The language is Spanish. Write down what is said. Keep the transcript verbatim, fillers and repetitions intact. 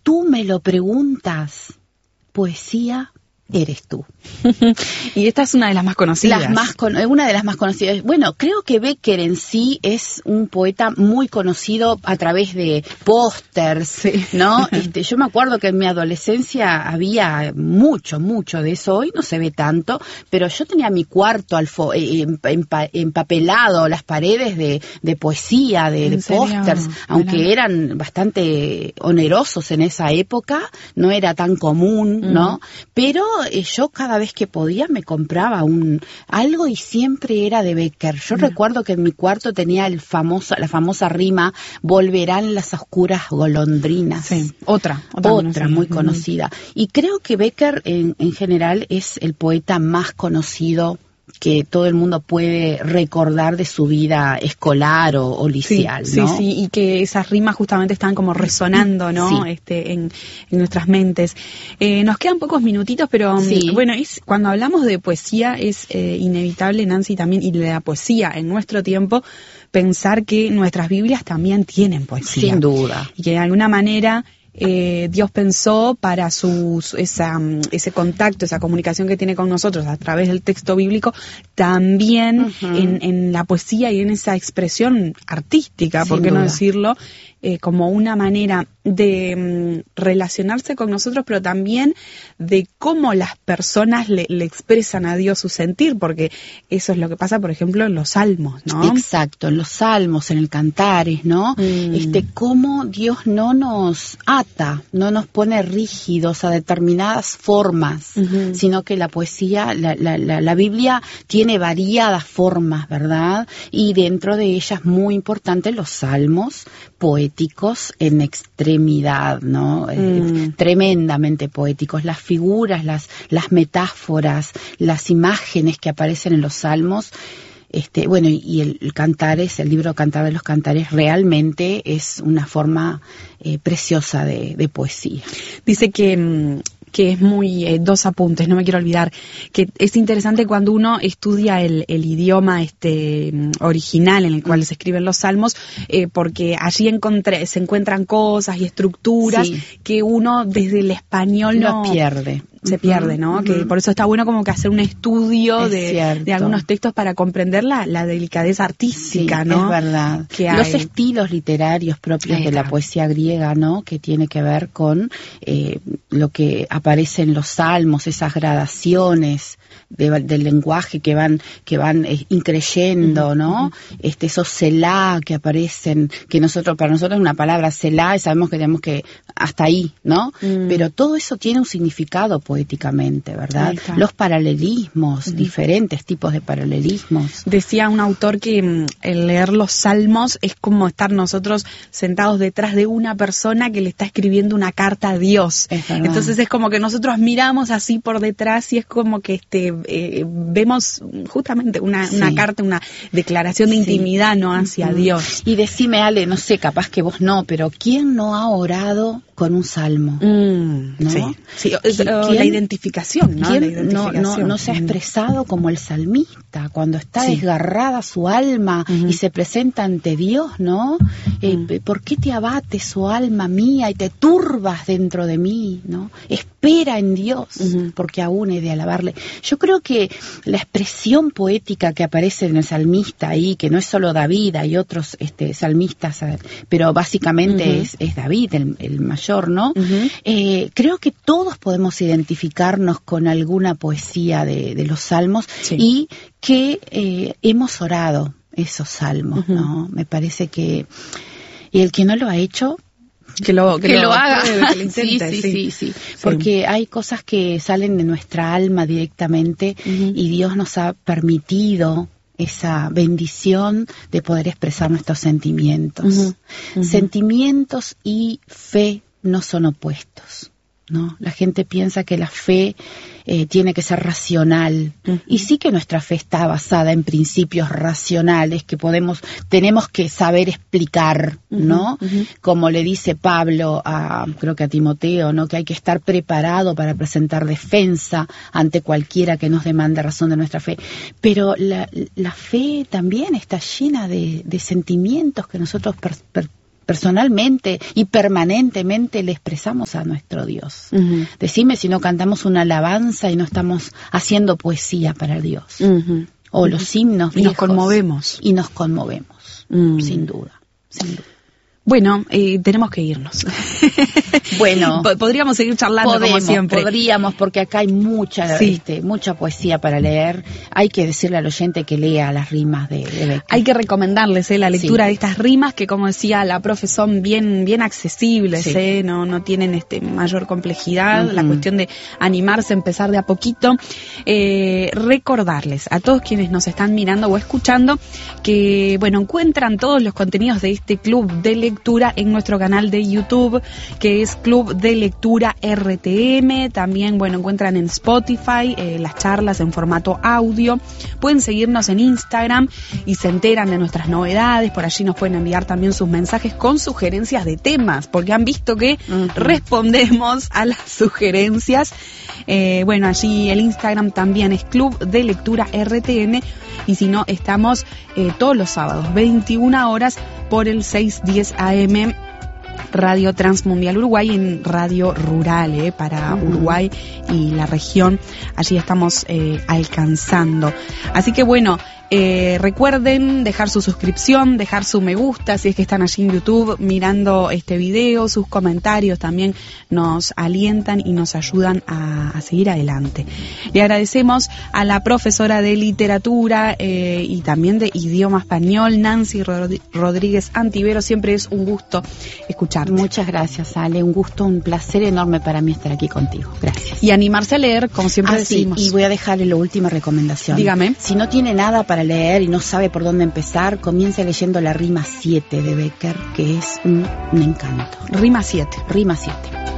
tú me lo preguntas, poesía eres tú. Y esta es una de las más conocidas. Las más con, una de las más conocidas. Bueno, creo que Becker en sí es un poeta muy conocido a través de pósters, sí. ¿no? Este, yo me acuerdo que en mi adolescencia había mucho, mucho de eso. Hoy no se ve tanto, pero yo tenía mi cuarto alfo, eh, empa, empapelado, las paredes de, de poesía, de, de pósters, aunque Mira. eran bastante onerosos en esa época, no era tan común, mm. ¿no? Pero eh, yo cada vez que podía me compraba un algo y siempre era de Becker. Yo mm. recuerdo que en mi cuarto tenía el famoso, la famosa rima "Volverán las oscuras golondrinas". Sí, otra, otra, otra conocida. muy conocida. Y creo que Becker en, en general es el poeta más conocido que todo el mundo puede recordar de su vida escolar o, o liceal, sí, ¿no? Sí, sí, y que esas rimas justamente están como resonando, ¿no? Sí. Este, en, en nuestras mentes. Eh, nos quedan pocos minutitos, pero sí. bueno, es, cuando hablamos de poesía es eh, inevitable, Nancy, también, y de la poesía en nuestro tiempo, pensar que nuestras Biblias también tienen poesía. Sin duda. Y que de alguna manera Eh, Dios pensó para su, su esa, ese contacto, esa comunicación que tiene con nosotros a través del texto bíblico, también uh-huh. en, en la poesía y en esa expresión artística, Sin por qué duda. no decirlo, eh, como una manera de um, relacionarse con nosotros, pero también de cómo las personas le, le expresan a Dios su sentir, porque eso es lo que pasa, por ejemplo, en los salmos, ¿no? Exacto, en los salmos, en el Cantares, ¿no? Mm. Este, cómo Dios no nos ata, no nos pone rígidos a determinadas formas, uh-huh. sino que la poesía, la, la, la, la Biblia tiene variadas formas, ¿verdad? Y dentro de ellas, muy importante, los salmos poéticos en extremidad, ¿no? Mm. Eh, tremendamente poéticos. Las figuras, las, las metáforas, las imágenes que aparecen en los salmos. Este, bueno, y el, el Cantares, el libro Cantar de los Cantares, realmente es una forma eh, preciosa de, de poesía. Dice que que es muy, eh, dos apuntes, no me quiero olvidar, que es interesante cuando uno estudia el, el idioma este original en el cual mm. se escriben los salmos, eh, porque allí encontré, se encuentran cosas y estructuras sí. que uno desde el español no lo pierde. Se pierde, ¿no? Uh-huh. Que por eso está bueno como que hacer un estudio de, de algunos textos para comprender la, la delicadeza artística, sí, ¿no? Es verdad. Que Los hay. estilos literarios propios de la poesía griega, ¿no? Que tiene que ver con eh, lo que aparece en los salmos, esas gradaciones de, del lenguaje que van que van eh, increyendo, uh-huh. ¿no? Uh-huh. Este, esos selá que aparecen, que nosotros para nosotros es una palabra selá y sabemos que tenemos que hasta ahí, ¿no? Uh-huh. Pero todo eso tiene un significado poéticamente, ¿verdad? Los paralelismos, uh-huh. diferentes tipos de paralelismos. Decía un autor que mm, el leer los salmos es como estar nosotros sentados detrás de una persona que le está escribiendo una carta a Dios. Es Entonces es como que nosotros miramos así por detrás y es como que este eh, vemos justamente una, sí. una carta, una declaración de sí. intimidad, ¿no? Hacia uh-huh. Dios. Y decime, Ale, no sé, capaz que vos no, pero ¿quién no ha orado con un salmo? Mm, ¿no? Sí, sí. La identificación, ¿no? ¿Quién la identificación. No, no, no se ha expresado como el salmista cuando está sí. desgarrada su alma uh-huh. y se presenta ante Dios, ¿no? Uh-huh. Eh, ¿Por qué te abates, oh alma mía, y te turbas dentro de mí, ¿no? Espera en Dios, uh-huh. porque aún he de alabarle. Yo creo que la expresión poética que aparece en el salmista ahí, que no es solo David, hay otros este, salmistas, pero básicamente uh-huh. es, es David, el, el mayor, ¿no? Uh-huh. Eh, creo que todos podemos identificarnos con alguna poesía de, de los salmos sí. y que eh, hemos orado esos salmos, uh-huh. ¿no? Me parece que y el que no lo ha hecho que lo, que que lo, lo haga, que lo intente, sí, sí, sí. sí, sí, porque sí. hay cosas que salen de nuestra alma directamente uh-huh. y Dios nos ha permitido esa bendición de poder expresar nuestros sentimientos. Uh-huh. Uh-huh. Sentimientos y fe no son opuestos, ¿no? La gente piensa que la fe eh, tiene que ser racional uh-huh. y sí que nuestra fe está basada en principios racionales que podemos tenemos que saber explicar, uh-huh. ¿no? Uh-huh. Como le dice Pablo a creo que a Timoteo, ¿no? Que hay que estar preparado para presentar defensa ante cualquiera que nos demande razón de nuestra fe. Pero la, la fe también está llena de, de sentimientos que nosotros per, per, personalmente y permanentemente le expresamos a nuestro Dios. Uh-huh. Decime si no cantamos una alabanza y no estamos haciendo poesía para Dios. Uh-huh. O uh-huh. los himnos viejos. Y nos conmovemos. Y nos conmovemos, uh-huh. sin duda, sin duda. Bueno, eh, tenemos que irnos. Bueno, podríamos seguir charlando podemos, como siempre. Podríamos, porque acá hay mucha, sí. este, mucha poesía para leer. Hay que decirle al oyente que lea las rimas de, de Becker. Hay que recomendarles eh, la lectura sí. de estas rimas que, como decía la profe, son bien, bien accesibles, sí. eh, no, no tienen este mayor complejidad. Uh-huh. La cuestión de animarse, empezar de a poquito. Eh, recordarles a todos quienes nos están mirando o escuchando que, bueno, encuentran todos los contenidos de este club de lectura en nuestro canal de YouTube, que es Club de Lectura R T M. También, bueno, encuentran en Spotify eh, las charlas en formato audio. Pueden seguirnos en Instagram y se enteran de nuestras novedades. Por allí nos pueden enviar también sus mensajes con sugerencias de temas, porque han visto que uh-huh. respondemos a las sugerencias. Eh, bueno, allí el Instagram también es Club de Lectura R T M. Y si no, estamos eh, todos los sábados, veintiuna horas, por el seiscientos diez A M, Radio Transmundial Uruguay, en Radio Rural, eh, para uh-huh. Uruguay y la región. Allí estamos eh, alcanzando. Así que bueno, eh, recuerden dejar su suscripción, dejar su me gusta si es que están allí en YouTube mirando este video. Sus comentarios también nos alientan y nos ayudan a, a seguir adelante. Le agradecemos a la profesora de literatura eh, y también de idioma español, Nancy Rod- Rodríguez Antivero. Siempre es un gusto escucharte. Muchas gracias, Ale. Un gusto, un placer enorme para mí estar aquí contigo. Gracias. Y animarse a leer, como siempre ah, decimos. Sí, y voy a dejarle la última recomendación. Dígame. Si no tiene nada para leer y no sabe por dónde empezar, comience leyendo la rima siete de Becker, que es un, un encanto. Rima siete. Rima siete.